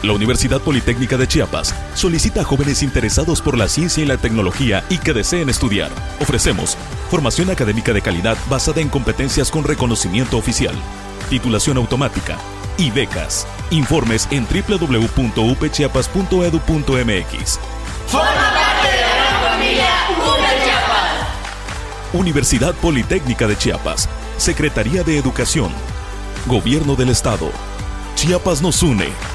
La Universidad Politécnica de Chiapas solicita a jóvenes interesados por la ciencia y la tecnología y que deseen estudiar. Ofrecemos formación académica de calidad basada en competencias con reconocimiento oficial, titulación automática y becas. Informes en www.upchiapas.edu.mx. ¡Forma parte de la gran familia UP Chiapas! Universidad Politécnica de Chiapas, Secretaría de Educación, Gobierno del Estado. Chiapas nos une.